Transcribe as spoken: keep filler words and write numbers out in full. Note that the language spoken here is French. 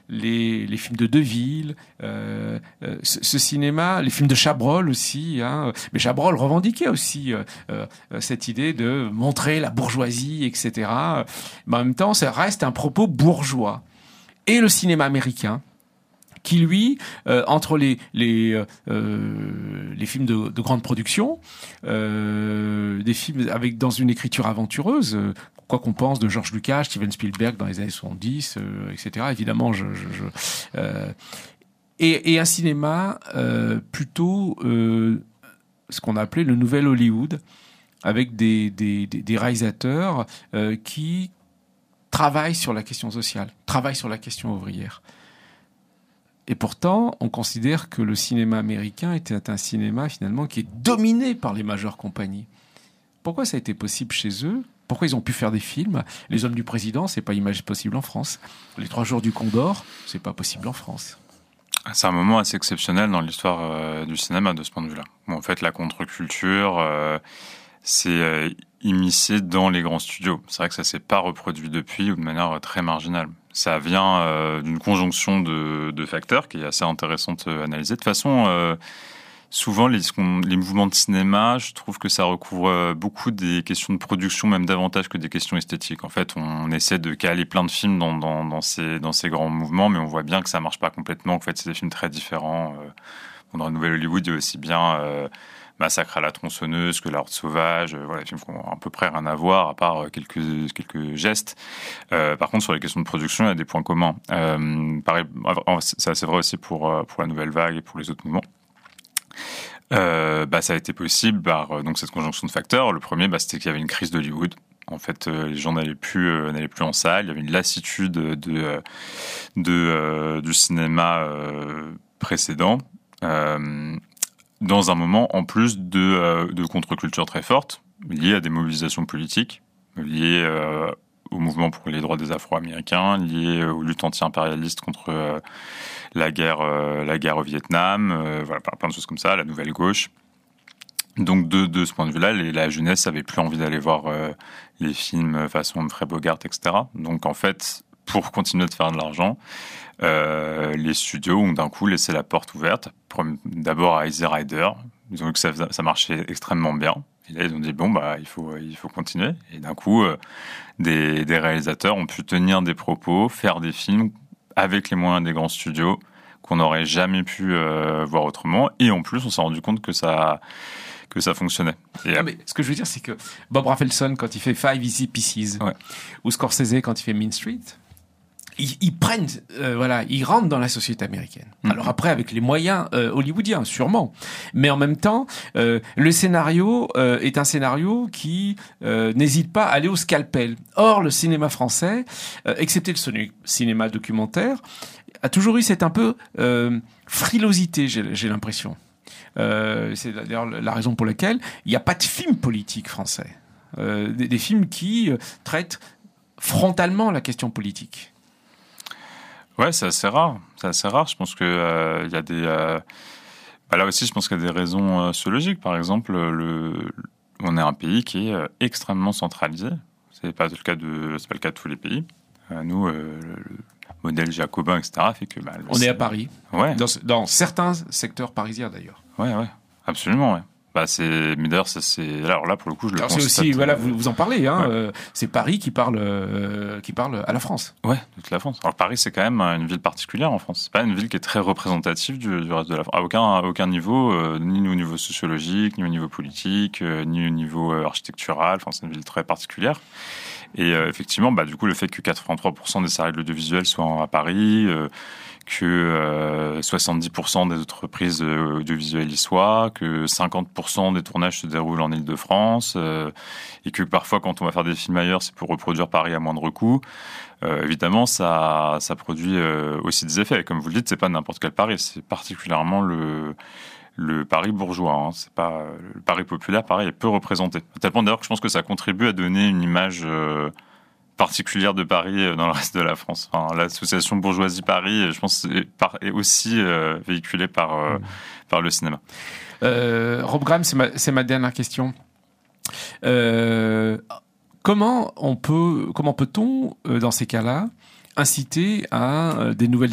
les, les films de Deville, euh, euh, ce, ce cinéma, les films de Chabrol aussi. Hein, mais Chabrol revendiquait aussi euh, euh, cette idée de montrer la bourgeoisie, et cetera. Mais en même temps, ça reste un propos bourgeois. Et le cinéma américain, qui lui, euh, entre les les euh, les films de, de grande production, euh, des films avec dans une écriture aventureuse, euh, quoi qu'on pense de George Lucas, Steven Spielberg dans les années soixante-dix, euh, et cetera. Évidemment, je, je, je euh, et, et un cinéma euh, plutôt euh, ce qu'on a appelé le nouvel Hollywood, avec des des des, des réalisateurs euh, qui travaillent sur la question sociale, travaillent sur la question ouvrière. Et pourtant, on considère que le cinéma américain était un cinéma finalement qui est dominé par les majeures compagnies. Pourquoi ça a été possible chez eux ? Pourquoi ils ont pu faire des films ? Les Hommes du Président, c'est pas image possible en France. Les Trois Jours du Condor, c'est pas possible en France. C'est un moment assez exceptionnel dans l'histoire euh, du cinéma de ce point de vue-là. Bon, en fait, la contre-culture, euh, c'est euh, immiscé dans les grands studios. C'est vrai que ça s'est pas reproduit depuis ou de manière euh, très marginale. Ça vient euh, d'une conjonction de, de facteurs qui est assez intéressante à analyser. De toute façon, euh, souvent, les, les mouvements de cinéma, je trouve que ça recouvre beaucoup des questions de production, même davantage que des questions esthétiques. En fait, on essaie de caler plein de films dans, dans, dans, ces, dans ces grands mouvements, mais on voit bien que ça marche pas complètement. En fait, c'est des films très différents. Dans la Nouvelle Hollywood, il y a aussi bien... Euh, Massacre à la tronçonneuse, que La Horde sauvage, euh, voilà, des films qui ont à peu près rien à voir, à part quelques quelques gestes. Euh, par contre, sur les questions de production, il y a des points communs. Euh, pareil, c'est assez vrai aussi pour pour la Nouvelle Vague et pour les autres mouvements. Euh, bah, ça a été possible par donc cette conjonction de facteurs. Le premier, bah, c'était qu'il y avait une crise d'Hollywood. En fait, euh, les gens n'allaient plus euh, n'allaient plus en salle. Il y avait une lassitude de de, de euh, du cinéma euh, précédent. Euh, dans un moment en plus de, euh, de contre-culture très forte, liée à des mobilisations politiques, liées euh, au mouvement pour les droits des Afro-Américains, liées aux luttes anti-impérialistes contre euh, la guerre euh, la guerre au Vietnam, euh, voilà, plein de choses comme ça, la nouvelle gauche. Donc de, de ce point de vue-là, les, la jeunesse avait plus envie d'aller voir euh, les films façon Humphrey Bogart, et cetera. Donc en fait, pour continuer de faire de l'argent, Euh, les studios ont d'un coup laissé la porte ouverte. D'abord à Easy Rider, ils ont vu que ça, ça marchait extrêmement bien. Et là, ils ont dit bon bah il faut il faut continuer. Et d'un coup, euh, des, des réalisateurs ont pu tenir des propos, faire des films avec les moyens des grands studios qu'on n'aurait jamais pu euh, voir autrement. Et en plus, on s'est rendu compte que ça que ça fonctionnait. Et, ah, mais ce que je veux dire, c'est que Bob Rafelson quand il fait Five Easy Pieces, ouais. ou Scorsese quand il fait Mean Street. Ils, ils prennent, euh, voilà, ils rentrent dans la société américaine. Mmh. Alors après, avec les moyens euh, hollywoodiens, sûrement. Mais en même temps, euh, le scénario euh, est un scénario qui euh, n'hésite pas à aller au scalpel. Or, le cinéma français, euh, excepté le cinéma documentaire, a toujours eu cette un peu euh, frilosité, j'ai, j'ai l'impression. Euh, c'est d'ailleurs la raison pour laquelle il n'y a pas de film politique français. Euh, des, des films qui euh, traitent frontalement la question politique. Ouais, c'est assez rare. C'est assez rare. Je pense que euh, il y a des. Euh... Bah là aussi, je pense qu'il y a des raisons euh, sociologiques. Par exemple, le... on est un pays qui est euh, extrêmement centralisé. C'est pas le cas de. C'est pas le cas de tous les pays. Euh, nous, euh, le modèle jacobin, et cetera, fait que. Bah, on est à Paris. Ouais. Dans, dans certains secteurs parisiens d'ailleurs. Ouais, ouais, absolument. Ouais. Bah c'est, mais d'ailleurs ça c'est, alors là pour le coup je le alors constate. C'est aussi, euh... voilà, vous, vous en parlez, hein. Ouais. Euh, c'est Paris qui parle, euh, qui parle à la France. Ouais, toute la France. Alors Paris c'est quand même une ville particulière en France. C'est pas une ville qui est très représentative du, du reste de la France. À aucun, à aucun niveau, euh, ni au niveau sociologique, ni au niveau politique, euh, ni au niveau euh, architectural. Enfin c'est une ville très particulière. Et euh, effectivement, bah du coup le fait que quatre-vingt-trois pour cent des salles de l'audiovisuel soient à Paris. Euh, que euh, soixante-dix pour cent des entreprises euh, audiovisuelles y soient, que cinquante pour cent des tournages se déroulent en Île-de-France, euh, et que parfois, quand on va faire des films ailleurs, c'est pour reproduire Paris à moindre coût. Euh, évidemment, ça, ça produit euh, aussi des effets. Et comme vous le dites, c'est pas n'importe quel Paris, c'est particulièrement le le Paris bourgeois. Hein. C'est pas le Paris populaire. Paris est peu représenté. À tel point d'ailleurs que je pense que ça contribue à donner une image euh, particulière de Paris dans le reste de la France. Enfin, l'association Bourgeoisie Paris, je pense, est, par, est aussi euh, véhiculée par euh, mmh. par le cinéma. Euh, Rob Graham, c'est ma, c'est ma dernière question. Euh, comment on peut, comment peut-on, euh, dans ces cas-là, inciter à euh, des nouvelles